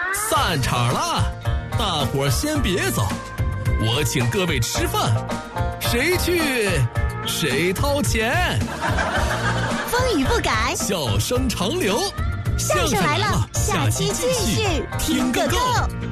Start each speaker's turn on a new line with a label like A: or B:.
A: 散场了，大伙儿先别走，我请各位吃饭，谁去谁掏钱。
B: 风雨不改，
A: 笑声长流，
B: 相声来了，下期继续听个够。